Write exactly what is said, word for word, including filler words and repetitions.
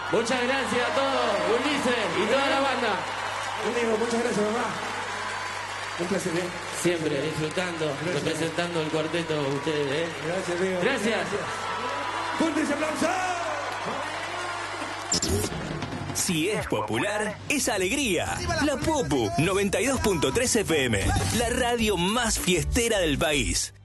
Muchas gracias a todos, Ulises y toda la banda. Amigo, muchas gracias, mamá. Un placer, ¿eh? Siempre disfrutando, Gracias. representando el cuarteto a ustedes, ¿eh? Gracias, amigo. Gracias. ¡Fuerte ese aplauso! Si es popular, es alegría. La Popu noventa y dos punto tres F M, la radio más fiestera del país.